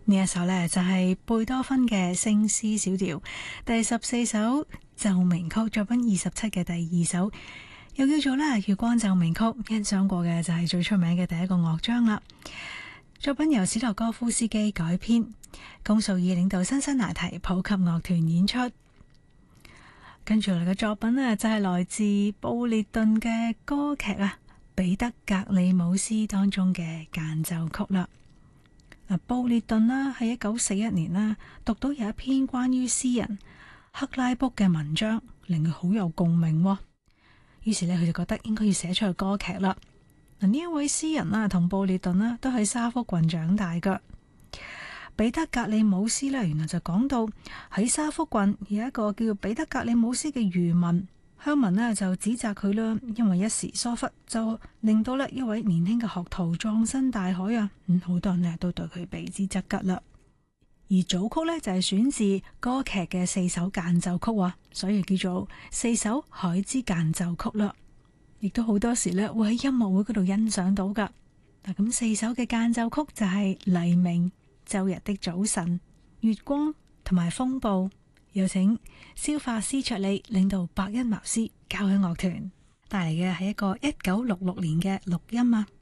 呢一首呢，就係貝多芬嘅聖詩小調第14首奏鳴曲，作品27嘅第2首，又叫做咧月光奏鳴曲。欣賞過嘅就係最出名嘅第一個樂章啦。作品由史托哥夫斯基改編，龔素爾領導辛辛那提普及樂團演出。跟住嚟嘅作品呢，就係來自布列頓嘅歌劇啊，彼得格里姆斯當中嘅間奏曲啦。布列頓啦，喺1941年啦，讀到有一篇關於詩人克拉卜嘅文章，令佢好有共鳴。於是呢，佢就覺得應該要寫出去歌劇啦。呢一位詩人啦，同布列頓啦，都喺沙福郡長大噶。彼得格里姆斯呢，原來就講到喺沙福郡有一個叫做彼得格里姆斯嘅漁民，鄉民呢就指責佢啦，因為一時疏忽，就令到呢一位年輕嘅學徒葬身大海啊！好多人呢都對佢避之則吉啦。而組曲呢，就係選自歌劇嘅4首間奏曲啊，所以叫做4首海之間奏曲啦。亦都好多時呢會喺音樂會嗰度欣賞到噶。嗱，咁4首嘅間奏曲就係黎明、晝日的早晨、月光同埋風暴。有請蕭法斯卓里領導伯恩茅斯交響樂團帶嚟嘅係一個1966年嘅錄音啊。